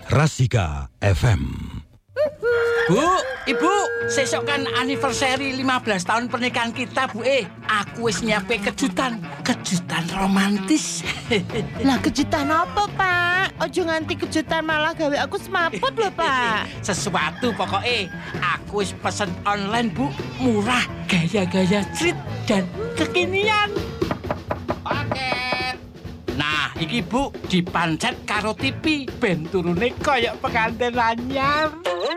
Rasika FM. Bu, Ibu, sesok kan anniversary 15 tahun pernikahan kita, Bu. Aku wis nyiapke kejutan romantis. Lah kejutan apa, Pak? Ojo nganti kejutan malah gawe aku semaput lho, Pak. Sesuatu pokoknya. Aku wis pesen online, Bu. Murah, gaya-gaya street dan kekinian. Paket. Nah, iki Bu dipancet karo TV ben turune koyok pengantin anyar.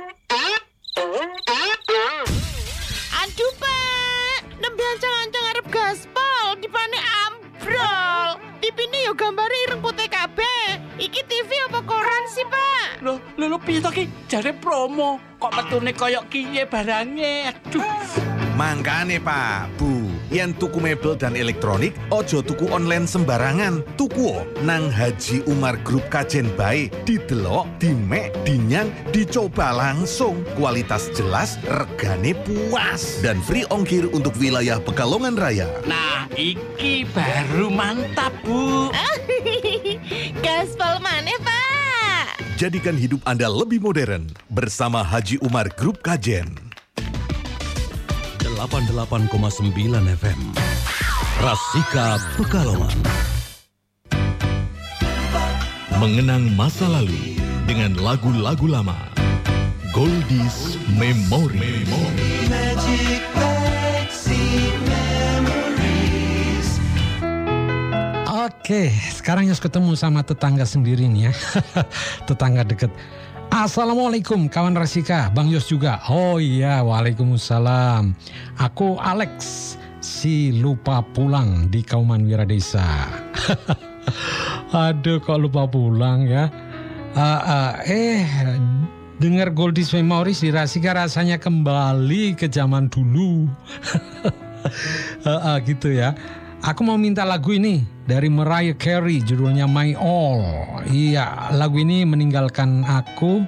Aduh, Pak. Nembe ancang-ancang arep gaspol, dipane ambrol. TV-ne yo gambare ireng putih kabeh. Iki TV apa koran sih, Pak? Lho piye to ki? Jare promo. Kok metune koyok kiye barange? Aduh. Mangkane Pak, Bu, yen tuku mebel dan elektronik, ojo tuku online sembarangan. Tuku nang Haji Umar Group Kajen bae, didelok, dimek, dinyang, dicoba langsung. Kualitas jelas, regane puas, dan free ongkir untuk wilayah Pekalongan Raya. Nah, iki baru mantap, Bu. Gaspol maneh, Pak. Jadikan hidup Anda lebih modern bersama Haji Umar Group Kajen. 88,9 FM. Rasika Pekalongan. Mengenang masa lalu dengan lagu-lagu lama. Goldies Memory. Oke, sekarang Yos ketemu sama tetangga sendiri nih ya. Tetangga deket. Assalamualaikum kawan Rasika, Bang Yos juga. Oh iya, waalaikumsalam. Aku Alex, si lupa pulang di Kauman Wiradesa. Aduh, kok lupa pulang ya. Dengar Goldies Memories di Rasika rasanya kembali ke zaman dulu. Gitu ya. Aku mau minta lagu ini dari Mariah Carey, judulnya My All. Iya, lagu ini mengingatkan aku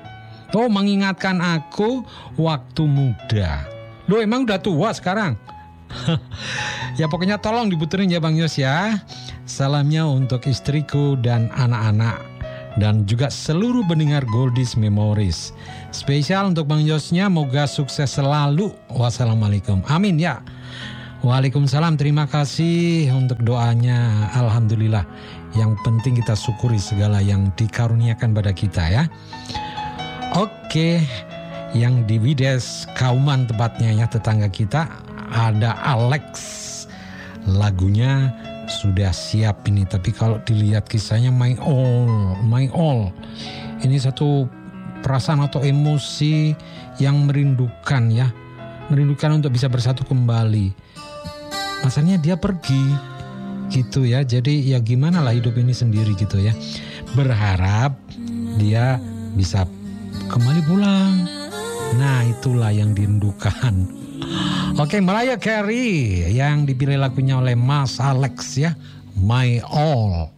waktu muda. Loh, emang udah tua sekarang? Ya pokoknya tolong diputerin ya Bang Yos ya. Salamnya untuk istriku dan anak-anak, dan juga seluruh pendengar Goldies Memories. Spesial untuk Bang Yosnya, moga sukses selalu. Wassalamualaikum. Amin ya. Waalaikumsalam, terima kasih untuk doanya. Alhamdulillah, yang penting kita syukuri segala yang dikaruniakan pada kita ya. Oke, yang di Wides Kauman tempatnya ya, tetangga kita, ada Alex. Lagunya sudah siap ini, tapi kalau dilihat kisahnya My All. Ini satu perasaan atau emosi yang merindukan ya. Merindukan untuk bisa bersatu kembali. Masanya dia pergi gitu ya. Jadi ya gimana lah hidup ini sendiri gitu ya. Berharap dia bisa kembali pulang. Nah, itulah yang dirindukan. Oke, Mariah Carey yang dipilih lagunya oleh Mas Alex ya, My All.